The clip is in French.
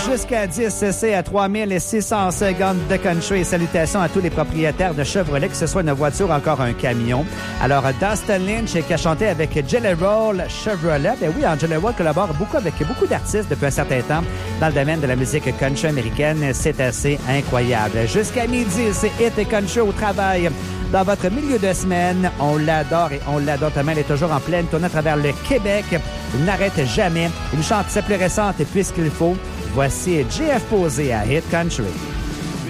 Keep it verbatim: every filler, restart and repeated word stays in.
jusqu'à dix, c'est à trois mille six cents secondes de country. Et salutations à tous les propriétaires de Chevrolet, que ce soit une voiture ou encore un camion. Alors, Dustin Lynch qui a chanté avec Jelly Roll Chevrolet. Ben oui, Jelly Roll collabore beaucoup avec beaucoup d'artistes depuis un certain temps dans le domaine de la musique country américaine. C'est assez incroyable. Jusqu'à midi, c'est Hit et Country au travail. Dans votre milieu de semaine, on l'adore et on l'adore tellement. Elle est toujours en pleine tournée à travers le Québec. Il n'arrête jamais. Une chante plus récente, puisqu'il faut. Voici J F Posé à Hit Country.